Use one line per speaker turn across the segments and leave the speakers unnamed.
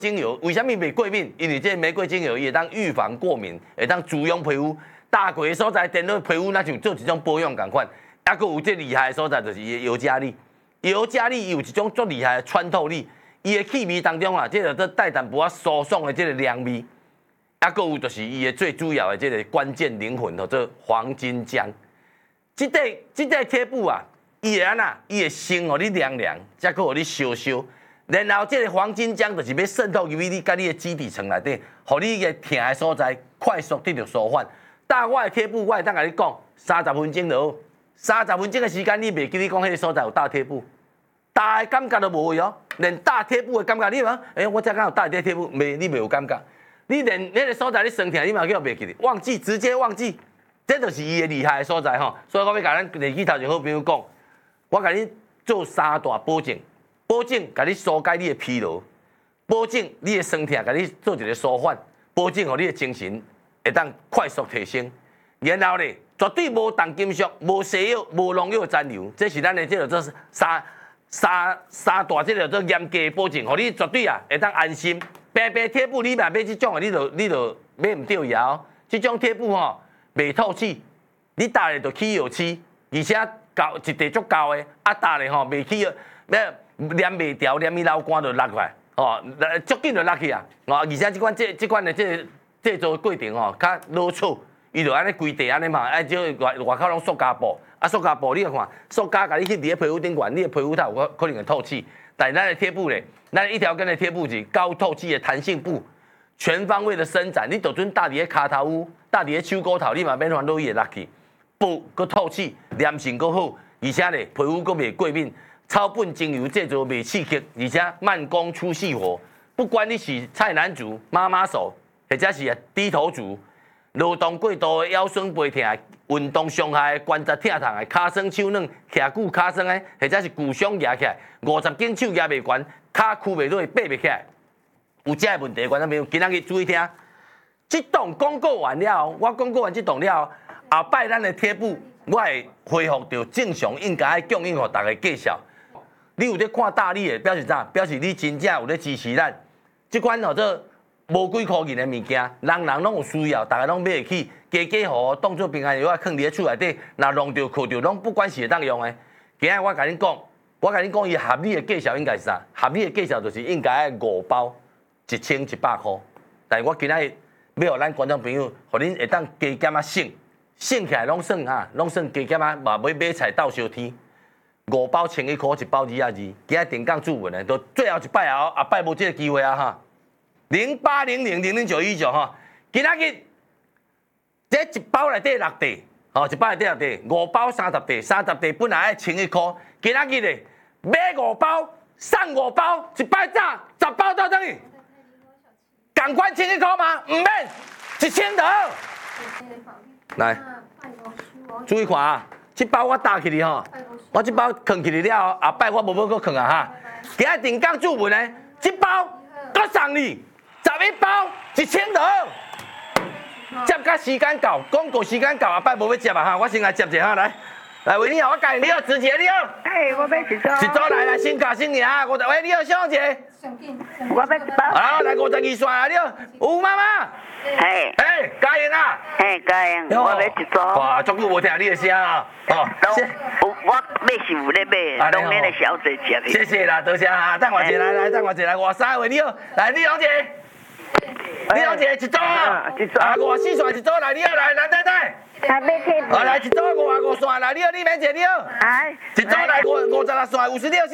精油为什么袂过敏？因为这玫瑰精油伊会当预防过敏，会当滋养皮肤。大过的所在，电到皮肤那像做一种保养共款。还佫有这厉害的所在，就是伊的尤加利。尤加利有一种足厉害的穿透力，伊的气味当中啊，这个带淡薄仔舒爽的这个凉味。还佫有就是伊的最主要的这个关键灵魂，叫做黄金姜。这块贴布啊，伊会安那，伊会先互你凉凉，再佫互你烧烧。然后这个黄金姜就是要渗透入去你甲你的基底层内底，互你个疼的所在快速得到舒缓。但我的贴布，我会当甲你讲，30分钟就好。30分钟的时间，你袂记你讲迄个所在有搭贴布，搭的感觉都无有哦，连搭贴布的感觉你讲，我才敢有搭这贴布，你袂有感觉。你连迄个所在你生疼，你嘛叫袂记哩，忘记直接忘记，这就是伊的厉害的所在吼。所以我要甲咱连续头前好朋友讲，我甲你做3大保证。保证甲你疏解你的疲劳，保证你的酸痛，甲你做一个舒缓，保证互你的精神会当快速提升。然后咧，绝对无重金属、无西药、无农药残留，这是咱的这个做三大这个做严格的保证，互你绝对啊会当安心。白白贴布你嘛买这种的，你就买唔到呀哦。这种贴布吼袂透气，你搭咧就起药气，而且高一地足高的，啊搭咧吼袂起药咩？黏袂掉，黏伊流汗就落来，哦，足紧就落去啊！哦，而且这款的制作过程哦，较老粗，伊就安尼规地安尼嘛，这外口拢塑胶布，啊，塑胶布你看，塑胶甲你去伫咧皮肤顶管，你的皮肤它有可能会透气，但咱的贴布咧，咱一条根的贴布是高透气的弹性布，全方位的伸展，你就算搭伫咧骹头屋，搭伫咧手骨头，你嘛免烦恼伊会落去，布佮透气，粘性佮好，而且咧皮肤佮袂过敏。草本精油制作袂刺激，而且慢工出细活。不管你是菜篮族、妈妈手，或者是低头族、劳动过度的腰酸背痛、运动伤害、关节疼痛的、骹酸手软、徛久骹酸的，或者是骨伤压起来，50斤手压袂悬，骹屈袂落，爬袂起来，有这个问题，观众朋友今仔日注意听。这档广告完了，我广告完这档了，后摆咱的贴布，我会恢复到正常应该供应给大家介绍。你有咧看大力的，表示啥？表示你真正有咧支持咱。即款叫做无几块钱的物件，人人拢有需要，大家拢买得起，家户当做平安药啊，放伫咧厝内底，若弄着、靠着，拢不管是会当用的。今仔我甲恁讲，伊合理的价钱应该是啥？合理的价钱就是应该5包，1100块。但是我今仔要互咱观众朋友，互恁会当加减啊省起来拢算哈，拢算加减啊，嘛要买菜斗烧天。5包1100块，一包220，今仔电讲注文的，都最后一摆后，后摆无这个机会啊哈。0800000919哈，今仔日这一包内底6袋，哦，一包内底6袋，5包30袋，30袋本来爱1100块，今仔日咧买5包送5包，一摆早10包到等于，赶快1100块吗？唔免，1000就好。来，注意看啊！这包我搭起哩吼，我这包藏起哩了，后摆我无要搁藏啊哈。今仔电讲注文呢，这包搁送你11包1000就好。接甲时间到，广告时间到，后摆无要接啊哈，我先来接一下来。来，喂，你好，我介你好，直接你好。
我要一组。
一组来，先加先赢啊！喂，你好，小姐。
我要一包。
好，来52线啊，你好，吴妈妈。嘉颖啊！
嘉颖，我要一组。
哇，足久无听你的声啊！哦，
我买是有咧买，当然的小姐接的。
谢谢啦，多谢啊！等我一下来，等我一下来，53位你好，来李小姐，李小姐一组啊，54线一组来，你好来，来太太。
还要贴布。
来一组55线来，你好李美姐你好。一组来56线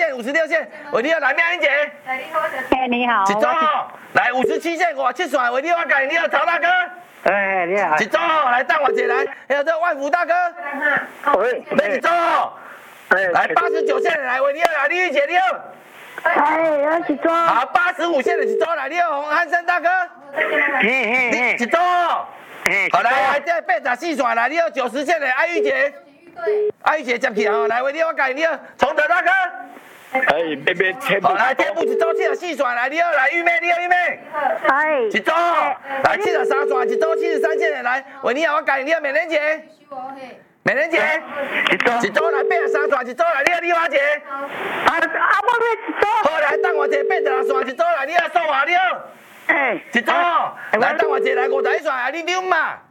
56线，喂你好来妙英姐。
你好。
一组来57线57线，喂你好嘉颖你好曹大哥。
你好。
一组来等我一下来，还有这万福大哥。来一组。来89线来，喂你好来李玉姐你好。
我一组。
好85线的一组来，你好洪汉生大哥。一组。好来，这84线来，你好90线的艾玉姐。艾玉姐接起啊，来喂你好嘉颖你好崇德大哥。
别贴布。
好来贴布一组74线来，你好来玉妹你好玉妹。一组来73线一组73线的来，喂你好我嘉颖你好美莲姐。 美人姐，一组来83串，一组来你花钱？
我要一组。
好来，等我一下86串，一组来你数下了。
哎，
一组，来等我一下来51串，你丢嘛？